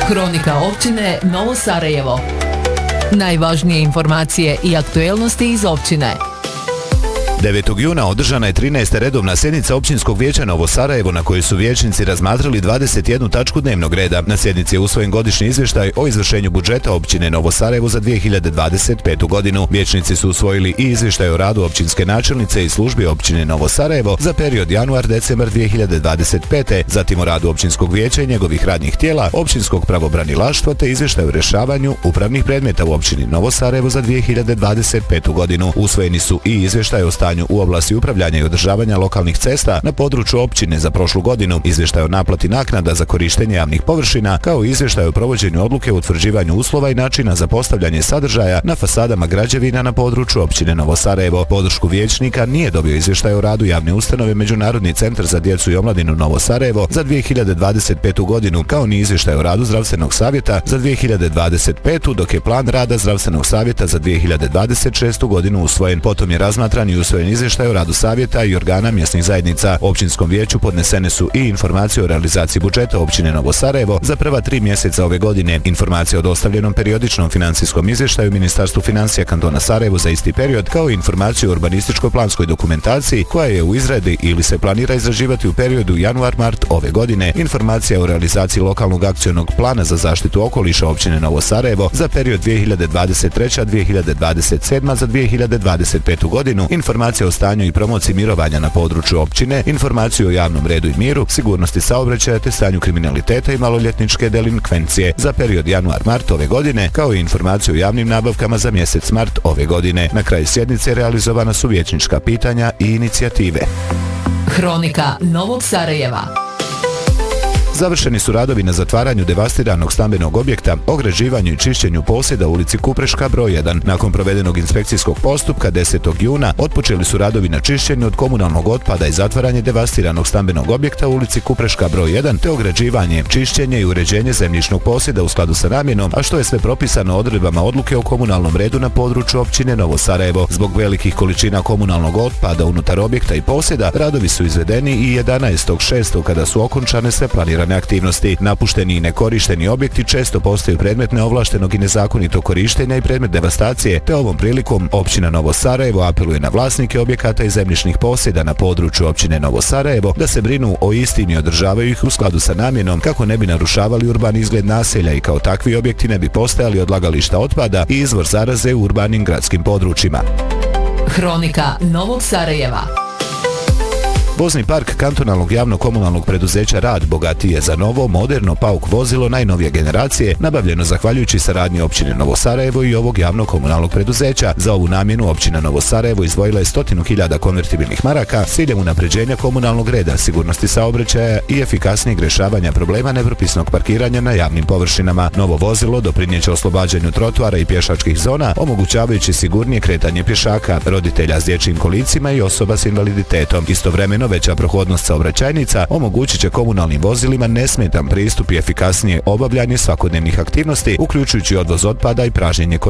Hronika općine Novo Sarajevo. Najvažnije informacije i aktuelnosti iz općine. 9. juna održana je 13. redovna sjednica Općinskog vijeća Novo Sarajevo na kojoj su vijećnici razmatrali 21 tačku dnevnog reda. Na sjednici je usvojen godišnji izvještaj o izvršenju budžeta općine Novo Sarajevo za 2025. godinu. Vijećnici su usvojili i izvještaj o radu općinske načelnice i službi općine Novo Sarajevo za period januar-decembar 2025. Zatim o radu općinskog vijeća i njegovih radnih tijela, općinskog pravobranilaštva te izvještaj o rješavanju upravnih predmeta u općini Novo Sarajevo za 2025. godinu. Usvojeni su i izvještaj o stanju u oblasti upravljanja i održavanja lokalnih cesta na području općine za prošlu godinu, izvještaj o naplati naknada za korištenje javnih površina, kao i izvještaj o provođenju odluke o utvrđivanju uslova i načina za postavljanje sadržaja na fasadama građevina na području općine Novo Sarajevo. Podršku vijećnika nije dobio izvještaj o radu javne ustanove Međunarodni centar za djecu i omladinu Novo Sarajevo za 2025. godinu, kao ni izvještaj o radu zdravstvenog savjeta za 2025. dok je plan rada zdravstvenog savjeta za 2026. godinu usvojen. Potom je razmatran i usvojen izvještaj o radu savjeta i organa mjesnih zajednica. Općinskom vijeću podnesene su i informacije o realizaciji budžeta općine Novo Sarajevo za prva 3 mjeseca ove godine, informacije o dostavljenom periodičnom financijskom izvještaju Ministarstvu financija kantona Sarajevo za isti period, kao i informaciju o urbanističko-planskoj dokumentaciji koja je u izradi ili se planira izrađivati u periodu januar-mart ove godine, informacija o realizaciji lokalnog akcionog plana za zaštitu okoliša općine Novo Sarajevo za period 2023-2027 za 2025. godinu, informacija o stanju i promociji mirovanja na području općine, informaciju o javnom redu i miru, sigurnosti saobraćaja te stanju kriminaliteta i maloljetničke delinkvencije za period januar-mart ove godine, kao i informaciju o javnim nabavkama za mjesec mart ove godine. Na kraju sjednice realizovana su vijećnička pitanja i inicijative. Hronika Novog Sarajeva. Završeni su radovi na zatvaranju devastiranog stambenog objekta, ograđivanju i čišćenju posjeda u ulici Kupreška broj 1. Nakon provedenog inspekcijskog postupka 10. juna otpočeli su radovi na čišćenju od komunalnog otpada i zatvaranje devastiranog stambenog objekta u ulici Kupreška broj 1, te ograđivanje, čišćenje i uređenje zemljišnog posjeda u skladu sa namjenom, a što je sve propisano odredbama odluke o komunalnom redu na području općine Novo Sarajevo. Zbog velikih količina komunalnog otpada unutar objekta i posjeda, radovi su izvedeni i 11.6. kada su okončane sve planirane aktivnosti. Napušteni i nekorišteni objekti često postaju predmet neovlaštenog i nezakonitog korištenja i predmet devastacije, te ovom prilikom općina Novo Sarajevo apeluje na vlasnike objekata i zemljišnih posjeda na području općine Novo Sarajevo da se brinu o istim i održavaju ih u skladu sa namjenom kako ne bi narušavali urbani izgled naselja i kao takvi objekti ne bi postajali odlagališta otpada i izvor zaraze u urbanim gradskim područjima. Hronika Novog Sarajeva. Vozni park kantonalnog javno-komunalnog preduzeća Rad bogatiji je za novo, moderno pauk vozilo najnovije generacije, nabavljeno zahvaljujući saradnji općine Novo Sarajevo i ovog javno-komunalnog preduzeća. Za ovu namjenu općina Novo Sarajevo izdvojila je 100.000 konvertibilnih maraka s ciljem unapređenja komunalnog reda, sigurnosti saobraćaja i efikasnijeg rješavanja problema nepropisnog parkiranja na javnim površinama. Novo vozilo doprinijeće oslobađanju trotoara i pješačkih zona, omogućavajući sigurnije kretanje pješaka, roditelja s dječjim kolicima i osoba s invaliditetom. Istovremeno veća prohodnost saobraćajnica omogućit će komunalnim vozilima nesmetan pristup i efikasnije obavljanje svakodnevnih aktivnosti, uključujući odvoz otpada i pražnjenje